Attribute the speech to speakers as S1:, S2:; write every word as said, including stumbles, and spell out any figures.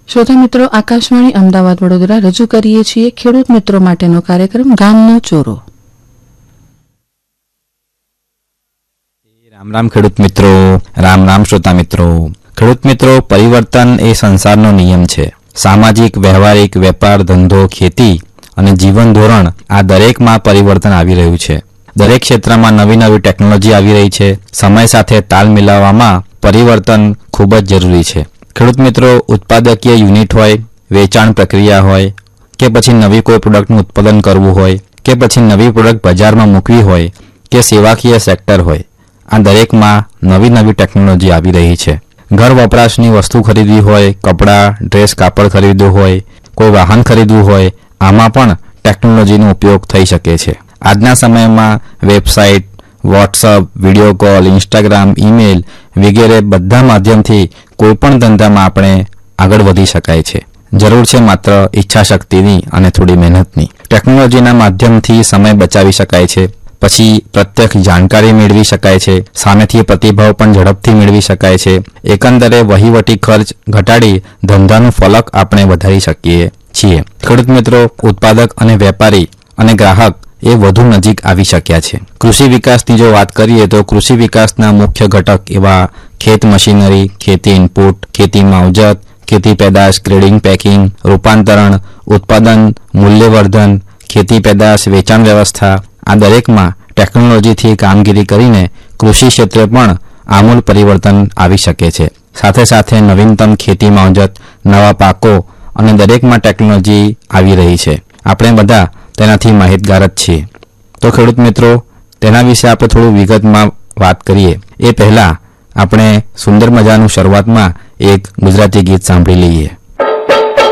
S1: શ્રોતા મિત્રો, આકાશવાણી અમદાવાદ વડોદરા રજૂ કરીએ છીએ ખેડૂત મિત્રો માટેનો કાર્યક્રમ ગામનો ચોરો.
S2: રામ રામ ખેડૂત મિત્રો, રામ રામ શ્રોતા મિત્રો. ખેડૂત મિત્રો, પરિવર્તન એ સંસારનો નિયમ છે. સામાજિક, વ્યવહારિક, વેપાર, ધંધો, ખેતી અને જીવન ધોરણ આ દરેકમાં પરિવર્તન આવી રહ્યું છે. દરેક ક્ષેત્રમાં નવી નવી ટેકનોલોજી આવી રહી છે. સમય સાથે તાલ મિલાવવામાં પરિવર્તન ખૂબ જ જરૂરી છે. ખેડૂત મિત્રો, ઉત્પાદકીય યુનિટ હોય, વેચાણ પ્રક્રિયા હોય, કે પછી નવી કોઈ પ્રોડક્ટનું ઉત્પાદન કરવું હોય, કે પછી નવી પ્રોડક્ટ બજારમાં મૂકવી હોય, કે સેવાકીય સેક્ટર હોય, આ દરેકમાં નવી નવી ટેકનોલોજી આવી રહી છે. ઘર વપરાશની વસ્તુ ખરીદવી હોય, કપડાં, ડ્રેસ, કાપડ ખરીદવું હોય, કોઈ વાહન ખરીદવું હોય, આમાં પણ ટેકનોલોજીનો ઉપયોગ થઈ શકે છે. આજના સમયમાં website, WhatsApp, video call, Instagram, email વગેરે બધા માધ્યમથી કોઈપણ ધંધામાં આપણે આગળ વધી શકાય છે. જરૂર છે માત્ર ઈચ્છાશક્તિની અને થોડી મહેનતની. ટેકનોલોજીના માધ્યમથી સમય બચાવી શકાય છે, પછી પ્રત્યક્ષ જાણકારી મેળવી શકાય છે, સામેથી પ્રતિભાવ પણ ઝડપથી મેળવી શકાય છે. એકંદરે વહીવટી ખર્ચ ઘટાડી ધંધાનું ફલક આપણે વધારી શકીએ છીએ. ખેડૂત મિત્રો, ઉત્પાદક અને વેપારી અને ગ્રાહક એ વધુ નજીક આવી શક્યા છે. કૃષિ વિકાસની જો વાત કરીએ તો કૃષિ વિકાસના મુખ્ય ઘટક એવા ખેત મશીનરી, ખેતી ઇનપુટ, ખેતી માવજત, ખેતી પેદાશ, ગ્રેડિંગ, પેકિંગ, રૂપાંતરણ, ઉત્પાદન, મૂલ્યવર્ધન, ખેતી પેદાશ, વેચાણ વ્યવસ્થા, આ દરેકમાં ટેકનોલોજીથી કામગીરી કરીને કૃષિ ક્ષેત્રે પણ આમૂલ પરિવર્તન આવી શકે છે. સાથે સાથે નવીનતમ ખેતી માવજત, નવા પાકો અને દરેકમાં ટેકનોલોજી આવી રહી છે. આપણે બધા તેનાથી માહિતગાર જ છીએ. તો ખેડૂત મિત્રો, તેના વિશે આપણે થોડું વિગતમાં વાત કરીએ એ પહેલાં આપણે સુંદર મજાનું શરૂઆતમાં એક ગુજરાતી ગીત સાંભળી લઈએ.